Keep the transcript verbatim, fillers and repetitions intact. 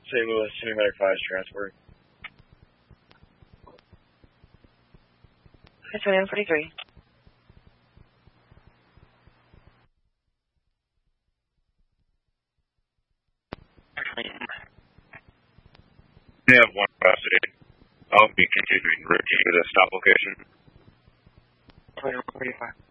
Saint Louis, Jimmy Medic five is transport. Hi, twenty-one forty-three. They have one capacity. I'll be continuing route to the stop location. twenty-one forty-five.